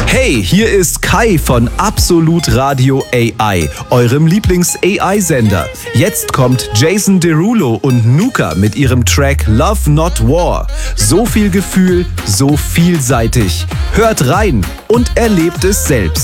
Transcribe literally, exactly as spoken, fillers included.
Hey, hier ist Kai von Absolut Radio A I, eurem Lieblings-A I-Sender. Jetzt kommt Jason Derulo und Nuka mit ihrem Track Love Not War. So viel Gefühl, so vielseitig. Hört rein und erlebt es selbst.